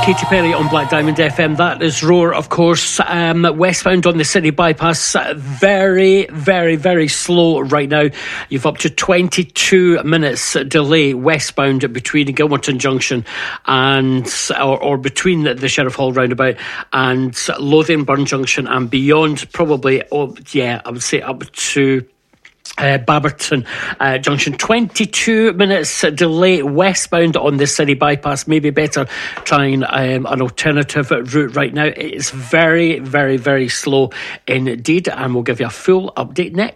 Katy Perry on Black Diamond FM. That is Roar, of course. Westbound on the city bypass, very, very, very slow right now. You've up to 22 minutes delay westbound between Gilmerton Junction and or between the Sheriff Hall roundabout and Lothian-Burn Junction and beyond. Probably, I would say up to Baberton Junction. 22 minutes delay westbound on the city bypass. Maybe better trying an alternative route right now. It is very, very, very slow indeed, and we'll give you a full update next.